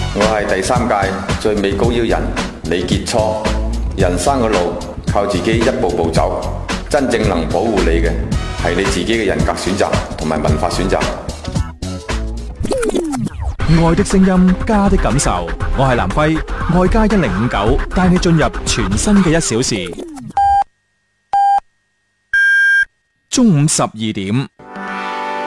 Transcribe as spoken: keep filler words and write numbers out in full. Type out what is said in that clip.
我係第三屆最美高腰人李傑初。人生嘅路靠自己一步步走，真正能保護你嘅係你自己嘅人格選擇同埋文化選擇。 愛的聲音，家的感受。我係南輝，愛家一零五九，帶你進入全新嘅一小時。中午十二點。